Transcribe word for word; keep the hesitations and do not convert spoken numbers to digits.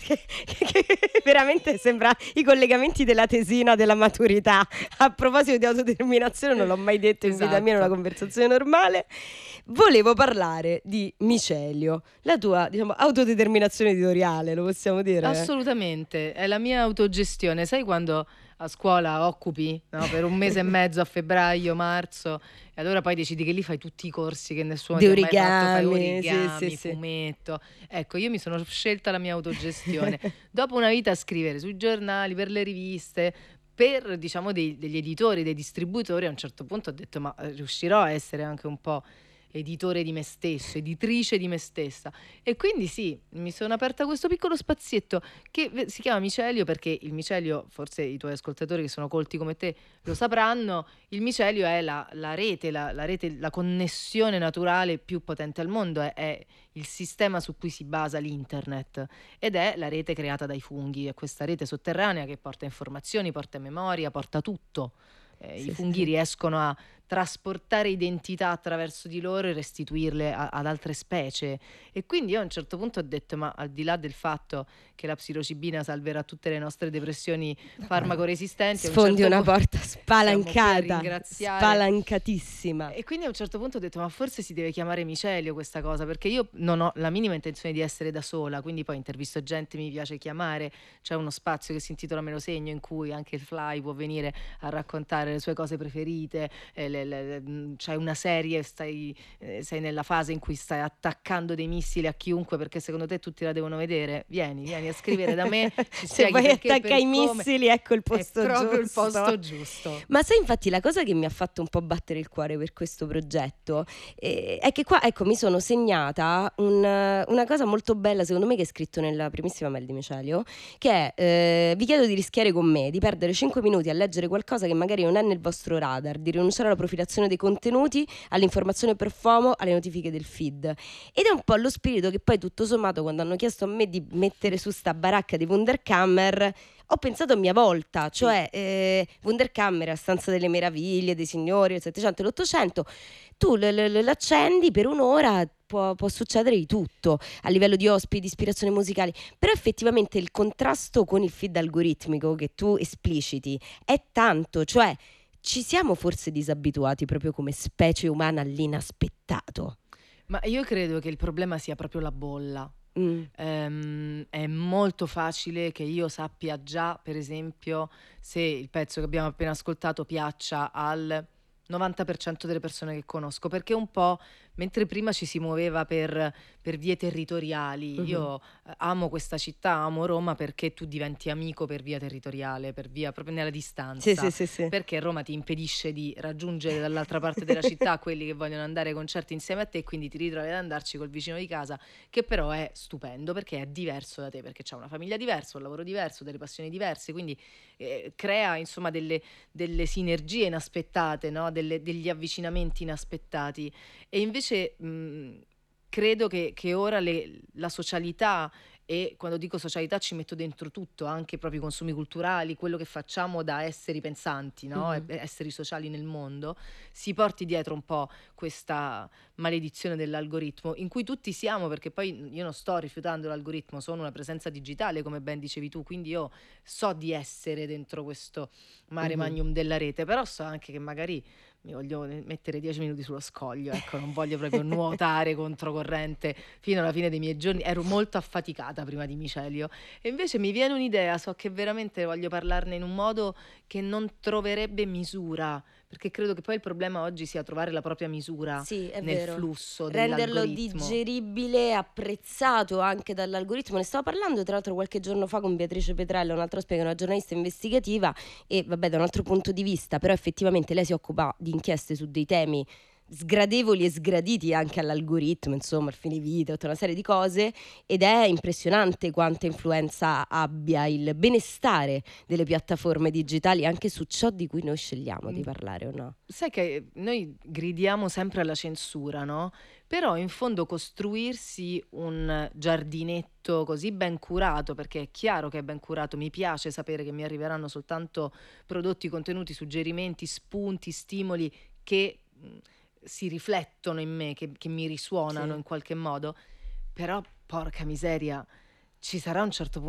che, che veramente sembra i collegamenti della tesina della maturità. A proposito di autodeterminazione, non l'ho mai detto in vita mia in una Esatto. conversazione normale. Volevo parlare di micelio, la tua, diciamo, autodeterminazione editoriale, lo possiamo dire? Assolutamente, è la mia autogestione. Sai quando a scuola occupi, no, per un mese e mezzo a febbraio, marzo, e allora poi decidi che lì fai tutti i corsi che nessuno Di ti ha mai fatto, fai origami, sì, origami, sì, sì. fumetto. Ecco, io mi sono scelta la mia autogestione. Dopo una vita a scrivere sui giornali, per le riviste, per diciamo dei- degli editori, dei distributori, a un certo punto ho detto ma eh, riuscirò a essere anche un po' editore di me stesso, editrice di me stessa. E quindi sì, mi sono aperta questo piccolo spazietto che ve- si chiama micelio perché il micelio, forse i tuoi ascoltatori che sono colti come te lo sapranno, il micelio è la, la rete, la, la rete, la connessione naturale più potente al mondo, è, è il sistema su cui si basa l'internet ed è la rete creata dai funghi, è questa rete sotterranea che porta informazioni, porta memoria, porta tutto. Eh, I Sì, sì, funghi sì. riescono a trasportare identità attraverso di loro e restituirle a- ad altre specie. E quindi io a un certo punto ho detto, ma al di là del fatto che la psilocibina salverà tutte le nostre depressioni farmacoresistenti, a un Sfondi certo una punto porta siamo qui a spalancata, ringraziare. spalancatissima. E quindi a un certo punto ho detto, ma forse si deve chiamare micelio questa cosa, perché io non ho la minima intenzione di essere da sola, quindi poi intervisto gente, mi piace chiamare, c'è uno spazio che si intitola Me lo segno, in cui anche il Fly può venire a raccontare le sue cose preferite, eh, le- le- le- mh, c'è una serie, stai, eh, sei nella fase in cui stai attaccando dei missili a chiunque perché secondo te tutti la devono vedere, vieni, vieni a scrivere da me, ci Se spieghi vuoi perché, attaccare per i come, missili, ecco il è posto proprio il giusto. posto giusto. Ma sai, infatti, la cosa che mi ha fatto un po' battere il cuore per questo progetto eh, è che qua, ecco, mi sono segnata un, eh, una cosa molto bella, secondo me, che è scritto nella primissima mail di Micelio, che è eh, vi chiedo di rischiare con me, di perdere cinque minuti a leggere qualcosa che magari non è nel vostro radar, di rinunciare alla profilazione dei contenuti, all'informazione per FOMO, alle notifiche del feed. Ed è un po' lo spirito che poi, tutto sommato, quando hanno chiesto a me di mettere su sta baracca di Wunderkammer, ho pensato a mia volta, Sì. cioè eh, Wunderkammer, a Stanza delle Meraviglie, dei Signori, il Settecento e l'Ottocento, tu l- l- l'accendi per un'ora, può, può succedere di tutto, a livello di ospiti, di ispirazioni musicali, però effettivamente il contrasto con il feed algoritmico che tu espliciti è tanto, cioè ci siamo forse disabituati proprio come specie umana all'inaspettato. Ma io credo che il problema sia proprio la bolla. Mm. Ehm, è molto facile che io sappia già, per esempio, se il pezzo che abbiamo appena ascoltato piaccia al novanta per cento delle persone che conosco, perché un po', mentre prima ci si muoveva per, per vie territoriali, Mhm. io eh, amo questa città, amo Roma perché tu diventi amico per via territoriale, per via proprio nella Sì, sì, distanza, sì, sì. perché Roma ti impedisce di raggiungere dall'altra parte della città quelli che vogliono andare ai concerti insieme a te, quindi ti ritrovi ad andarci col vicino di casa che però è stupendo perché è diverso da te, perché c'ha una famiglia diversa, un lavoro diverso, delle passioni diverse, quindi eh, crea insomma delle, delle sinergie inaspettate, no? Delle- degli avvicinamenti inaspettati. E invece mh, credo che, che ora le- la socialità, e quando dico socialità ci metto dentro tutto, anche i propri consumi culturali, quello che facciamo da esseri pensanti, no? E- Mhm. esseri sociali nel mondo, si porti dietro un po' questa maledizione dell'algoritmo, in cui tutti siamo, perché poi io non sto rifiutando l'algoritmo, sono una presenza digitale, come ben dicevi tu, quindi io so di essere dentro questo mare Mhm. magnum della rete, però so anche che magari mi voglio mettere dieci minuti sullo scoglio, ecco, non voglio proprio nuotare controcorrente fino alla fine dei miei giorni, ero molto affaticata prima di Micelio e invece mi viene un'idea, so che veramente voglio parlarne in un modo che non troverebbe misura, perché credo che poi il problema oggi sia trovare la propria misura Sì, è nel vero. flusso Renderlo dell'algoritmo. digeribile, apprezzato anche dall'algoritmo. Ne stavo parlando tra l'altro qualche giorno fa con Beatrice Petrella, un'altra ospite, una giornalista investigativa, e vabbè, da un altro punto di vista, però effettivamente lei si occupa di inchieste su dei temi sgradevoli e sgraditi anche all'algoritmo, insomma, il fine vita, tutta una serie di cose, ed è impressionante quanta influenza abbia il benestare delle piattaforme digitali anche su ciò di cui noi scegliamo di Mm, parlare o no. Sai che noi gridiamo sempre alla censura, no? Però in fondo costruirsi un giardinetto così ben curato, perché è chiaro che è ben curato, mi piace sapere che mi arriveranno soltanto prodotti, contenuti, suggerimenti, spunti, stimoli che mh, si riflettono in me, che, che mi risuonano Sì. in qualche modo, però porca miseria, ci sarà un certo punto